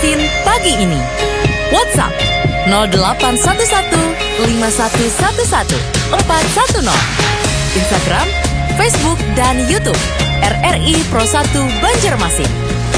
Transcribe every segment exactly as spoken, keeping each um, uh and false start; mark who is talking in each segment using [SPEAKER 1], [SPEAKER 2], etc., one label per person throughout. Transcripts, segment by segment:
[SPEAKER 1] Banjarmasin pagi ini. WhatsApp nol delapan satu satu lima satu satu satu empat satu nol. Instagram, Facebook, dan YouTube R R I Pro satu Banjarmasin.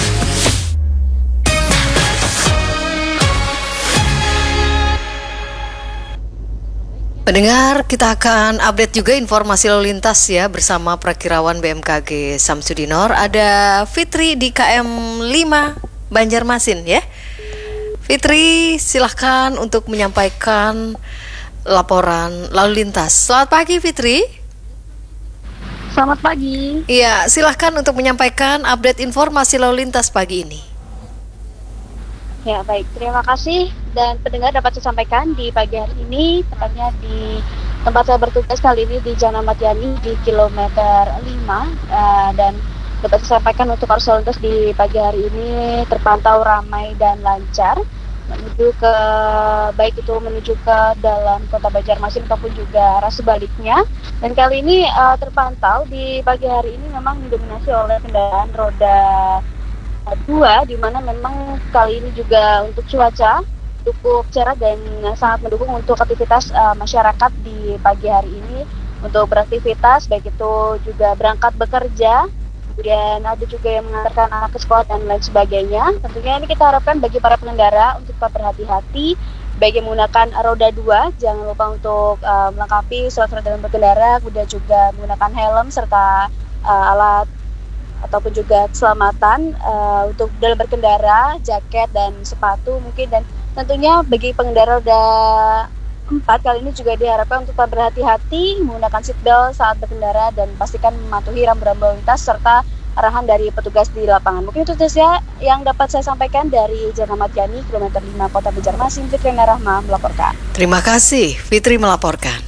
[SPEAKER 2] Pendengar, kita akan update juga informasi lalu lintas ya bersama Prakirawan B M K G Samsudinor. Ada Fitri di K M lima Banjarmasin ya. Fitri, silahkan untuk menyampaikan laporan lalu lintas. Selamat pagi Fitri.
[SPEAKER 3] Selamat pagi.
[SPEAKER 2] Iya, silahkan untuk menyampaikan update informasi lalu lintas pagi ini.
[SPEAKER 3] Ya baik, terima kasih. Dan pendengar dapat saya sampaikan di pagi hari ini, tepatnya di tempat saya bertugas kali ini di Jalan Ahmad Yani di kilometer lima, uh, dan dapat saya sampaikan untuk arus lalu lintas di pagi hari ini terpantau ramai dan lancar menuju ke, baik itu menuju ke dalam kota Banjarmasin ataupun juga arah sebaliknya. Dan kali ini uh, terpantau di pagi hari ini memang didominasi oleh kendaraan roda dua, di mana memang kali ini juga untuk cuaca cukup cerah dan sangat mendukung untuk aktivitas uh, masyarakat di pagi hari ini untuk beraktivitas, baik itu juga berangkat bekerja, kemudian ada juga yang mengantarkan anak ke sekolah dan lain sebagainya. Tentunya ini kita harapkan bagi para pengendara untuk tetap berhati-hati, baik yang menggunakan roda dua, jangan lupa untuk uh, melengkapi surat-surat dalam berkendara, kemudian juga menggunakan helm serta uh, alat ataupun juga keselamatan uh, untuk dalam berkendara, jaket dan sepatu mungkin. Dan tentunya bagi pengendara roda empat kali ini juga diharapkan untuk tetap berhati-hati, menggunakan seatbelt saat berkendara dan pastikan mematuhi rambu-rambu lalu lintas serta arahan dari petugas di lapangan. Mungkin itu saja yang dapat saya sampaikan dari Jalan Ahmad Yani, kilometer lima Kota Banjarmasin. Fitri Rahma melaporkan.
[SPEAKER 2] Terima kasih Fitri melaporkan.